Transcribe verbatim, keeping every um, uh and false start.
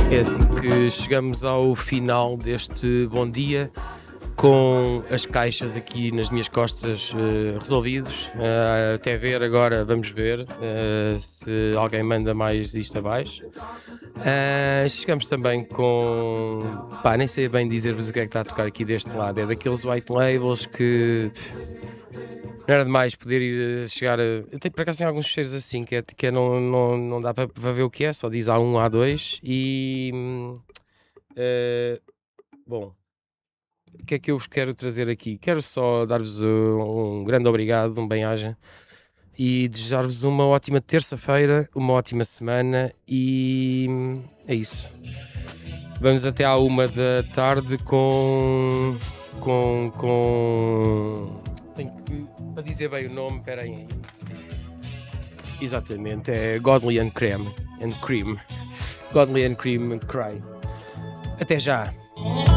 É assim que chegamos ao final deste bom dia, com as caixas aqui nas minhas costas eh, resolvidos. Eh, até ver agora, vamos ver eh, se alguém manda mais isto abaixo. Eh, chegamos também com. Pá, nem sei bem dizer-vos o que é que está a tocar aqui deste lado. É daqueles white labels que. Não era demais poder ir eh, chegar a. Eu tenho por acaso tem alguns cheiros assim, que, é, que é, não, não, não dá para para ver o que é, só diz A um, A dois e. hum, eh, bom, o que é que eu vos quero trazer aqui? Quero só dar-vos um, um grande obrigado, um bem-aja e desejar-vos uma ótima terça-feira, uma ótima semana e hum, é isso. Vamos até à uma da tarde com. com. com. Tenho que. Para dizer bem o nome, espera aí. Exatamente, é Godly and Cream. And Cream. Godly and Cream Cry. Até já!